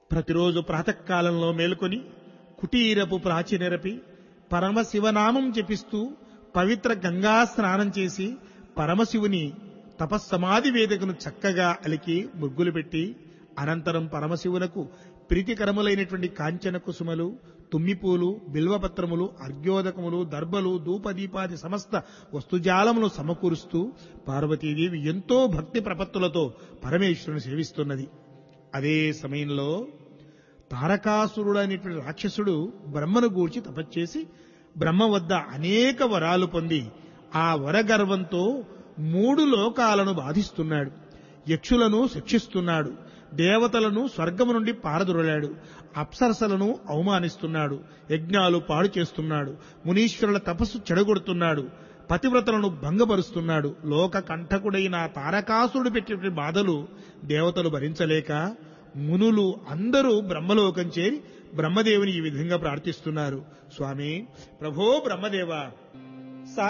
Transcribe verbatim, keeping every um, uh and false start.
ప్రతిరోజు ప్రాతకాలంలో మేలుకొని కుటీరపు ప్రాచి నెరపి పరమశివనామం జపిస్తూ పవిత్ర గంగా స్నానం చేసి పరమశివుని తపస్సమాధి వేదికను చక్కగా అలికి ముగ్గులు పెట్టి అనంతరం పరమశివునకు ప్రీతికరములైనటువంటి కాంచన కుసుమలు, తుమ్మిపూలు, బిల్వపత్రములు, అర్ఘ్యోదకములు, దర్భలు, ధూపదీపాది సమస్త వస్తుజాలమును సమకూరుస్తూ పార్వతీదేవి ఎంతో భక్తి ప్రపత్తులతో పరమేశ్వరుని సేవిస్తున్నది. అదే సమయంలో తారకాసురుడు అనేటువంటి రాక్షసుడు బ్రహ్మను గూర్చి తపస్చేసి బ్రహ్మ వద్ద అనేక వరాలు పొంది ఆ వరగర్వంతో మూడు లోకాలను బాధిస్తున్నాడు. యక్షులను శిక్షిస్తున్నాడు, దేవతలను స్వర్గము నుండి పారదొరలాడు, అప్సరసలను అవమానిస్తున్నాడు, యజ్ఞాలు పాడు చేస్తున్నాడు, మునీశ్వరుల తపస్సు చెడగొడుతున్నాడు, పతివ్రతలను భంగపరుస్తున్నాడు. లోక కంఠకుడైన తారకాసురుడు పెట్టిన బాధలు దేవతలు భరించలేక మునులు అందరూ బ్రహ్మలోకం చేరి బ్రహ్మదేవుని ఈ విధంగా ప్రార్థిస్తున్నారు. స్వామి, ప్రభో బ్రహ్మదేవ,